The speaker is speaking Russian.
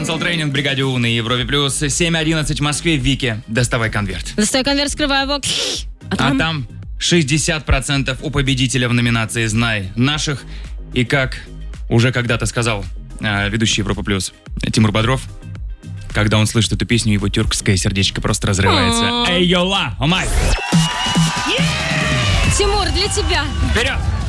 Потенциал тренинг, бригаде У на Европе плюс. 7:11 в Москве. Вики, доставай конверт. Достаю конверт, скрываю его. А там 60% у победителя в номинации «Знай наших». И как уже когда-то сказал ведущий Европа плюс Тимур Бодров, когда он слышит эту песню, его тюркское сердечко просто разрывается. Эй, йола, омай! Тимур, для тебя. Вперед!